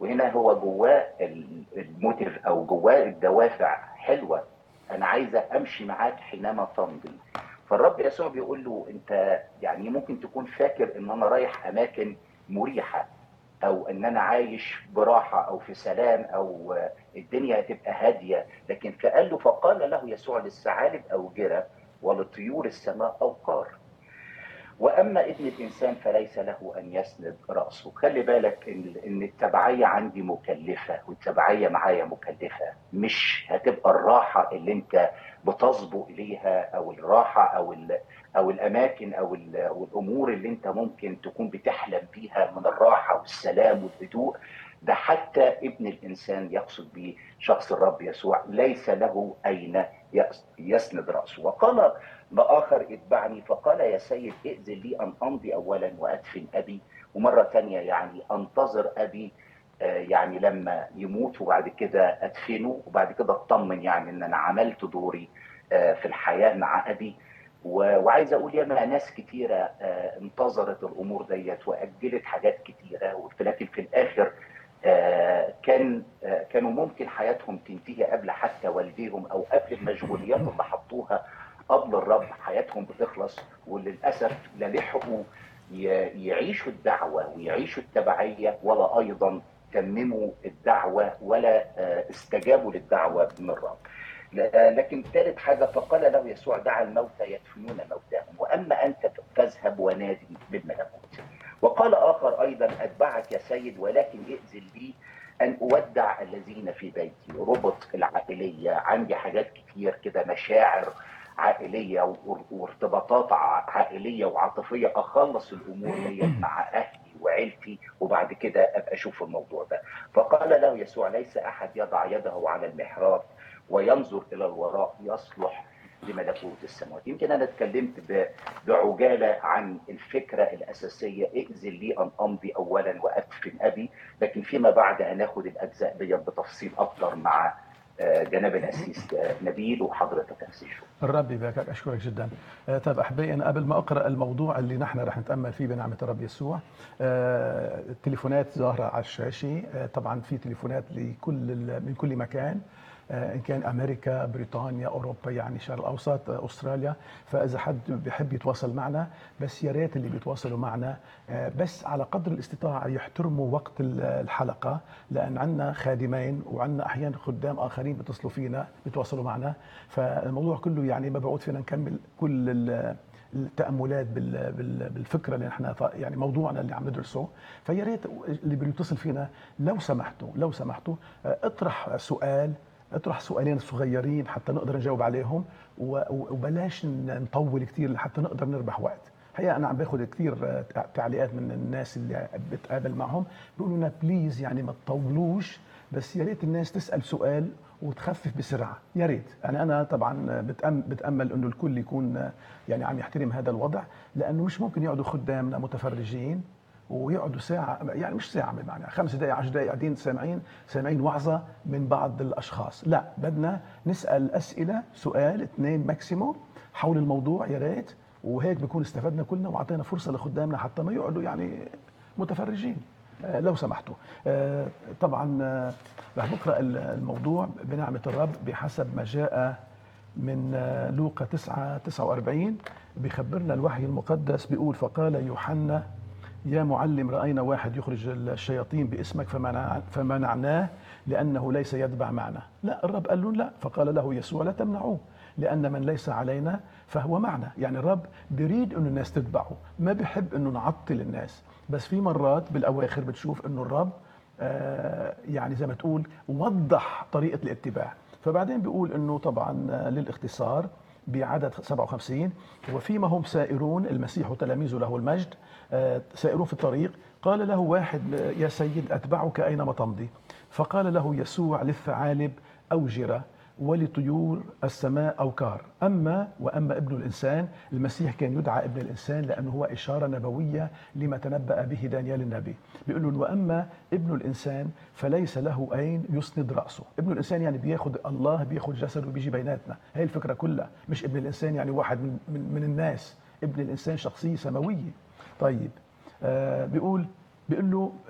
وهنا هو جواه الموتيف او جواه الدوافع حلوه، انا عايزه امشي معاك حينما تمضي. فالرب يسوع بيقول له انت يعني ممكن تكون فاكر ان انا رايح اماكن مريحه، او ان انا عايش براحه او في سلام، او الدنيا هتبقى هاديه، لكن فقال له فقال له يسوع للثعالب اوجره ولطيور السماء اوقار، واما ابن الانسان فليس له ان يسند راسه. خلي بالك ان التبعيه عندي مكلفه، والتبعيه معايا مكلفه، مش هتبقى الراحه اللي انت بتصبو اليها، او الراحه او الاماكن او الامور اللي انت ممكن تكون بتحلم بيها من الراحه والسلام والهدوء. ده حتى ابن الانسان يقصد به شخص الرب يسوع ليس له اين يسند راسه. وقال لآخر اتبعني، فقال يا سيد ائذن لي أن أمضي أولا وأدفن أبي. ومرة تانية يعني أنتظر أبي يعني لما يموت وبعد كده أدفنه، وبعد كده أطمن يعني إن أنا عملت دوري في الحياة مع أبي. وعايز أقول ياما ناس كتيرة انتظرت الأمور ديت وأجلت حاجات كتيرة، لكن في الآخر كانوا ممكن حياتهم تنتهي قبل حتى والديهم، أو قبل المشغوليات اللي حطوها قبل الرب حياتهم بتخلص. وللاسف لا لحقوا يعيشوا الدعوه ويعيشوا التبعيه، ولا ايضا تمموا الدعوه، ولا استجابوا للدعوه من الرب. لكن ثالث حاجه، فقال له يسوع دع الموتى يدفنون موتاهم، واما انت فاذهب ونادي بالملكوت. وقال اخر ايضا اتبعك يا سيد، ولكن ائذن لي ان اودع الذين في بيتي. ربط العائليه، عندي حاجات كتير كده، مشاعر عائليه وارتباطات عائليه وعاطفيه، اخلص الامور ديت مع اهلي وعيلتي، وبعد كده ابقى اشوف الموضوع ده. فقال له يسوع ليس احد يضع يده على المحراب وينظر الى الوراء يصلح لملكوت السماوات. يمكن انا اتكلمت بعجاله عن الفكره الاساسيه، ائذن لي ان امضي اولا وادفن ابي، لكن فيما بعد هناخد الاجزاء دي بتفصيل اكتر مع جناب الاسيس نبيل وحضرتك يا اسيس شو. الرب يباركك، اشكرك جدا. طيب احبائي، انا قبل ما اقرا الموضوع اللي نحن رح نتامل فيه بنعمه الرب يسوع، التليفونات ظاهره على الشاشه. طبعا في تليفونات من كل مكان، ان كان امريكا، بريطانيا، اوروبا، يعني الشرق الاوسط، استراليا. فاذا حد بيحب يتواصل معنا، بس يا ريت اللي بيتواصلوا معنا بس على قدر الاستطاعه يحترموا وقت الحلقه، لان عندنا خادمين وعندنا احيانا خدام اخرين بيتصلوا فينا بيتواصلوا معنا. فالموضوع كله يعني ما بعود فينا نكمل كل التاملات بالفكره اللي احنا يعني موضوعنا اللي عم ندرسه. فيا ريت اللي بيتصل فينا لو سمحتوا اطرح سؤالين صغيرين حتى نقدر نجاوب عليهم، وبلاش نطول كثير لحتى نقدر نربح وقت. الحقيقه انا عم باخذ كثير تعليقات من الناس اللي بتقابل معهم، بيقولوا لنا بليز يعني ما تطولوش، بس يا ريت الناس تسال سؤال وتخفف بسرعه، يا ريت. يعني انا طبعا بتامل انه الكل يكون يعني عم يحترم هذا الوضع، لانه مش ممكن يقعدوا خدامنا متفرجين ويقعدوا ساعة، يعني مش ساعة بمعنى 5 دقائق 10 دقائق قاعدين سامعين وعظة من بعض الأشخاص. لا، بدنا نسأل أسئلة، سؤال 2 ماكسيموم حول الموضوع يا ريت، وهيك بكون استفدنا كلنا وعطينا فرصة لخدامنا حتى ما يقعدوا يعني متفرجين. لو سمحتوا. طبعا رح نقرأ الموضوع بنعمة الرب بحسب ما جاء من لوقا 9:49. بيخبرنا الوحي المقدس، بيقول فقال يوحنا يا معلم رأينا واحد يخرج الشياطين باسمك فمنعناه لأنه ليس يتبع معنا. لا، الرب قال له لا. فقال له يسوع لا تمنعوه، لأن من ليس علينا فهو معنا. يعني الرب بيريد أن الناس تتبعه، ما بيحب أنه نعطل الناس. بس في مرات بالأواخر بتشوف أنه الرب يعني زي ما تقول وضح طريقة الاتباع. فبعدين بيقول أنه طبعا للاختصار بعدد 57، وفيما هم سائرون المسيح وتلاميذه له المجد سائرون في الطريق، قال له واحد يا سيد أتبعك أينما تمضي. فقال له يسوع للثعالب أوجرة ولطيور السماء أوكار. وأما ابن الإنسان، المسيح كان يدعى ابن الإنسان لأنه هو إشارة نبوية لما تنبأ به دانيال النبي. بيقول له وأما ابن الإنسان فليس له أين يسند رأسه. ابن الإنسان يعني بياخد الله، بياخد جسده وبيجي بيناتنا. هي الفكرة كلها، مش ابن الإنسان يعني واحد من الناس. ابن الإنسان شخصية سماوية. طيب بيقول له